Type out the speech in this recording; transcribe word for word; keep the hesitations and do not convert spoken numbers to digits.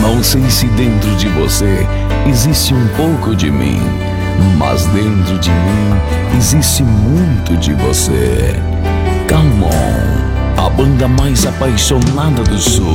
Não sei se dentro de você existe um pouco de mim, mas dentro de mim existe muito de você. Come On, a banda mais apaixonada do sul.